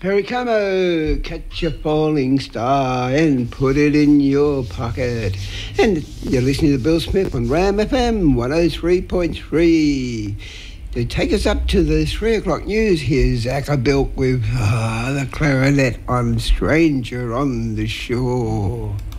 Perry Como, catch a falling star and put it in your pocket. And you're listening to Bill Smith on Ram FM 103.3. To take us up to the 3 o'clock news, here's Acker Bilk with the clarinet on Stranger on the Shore.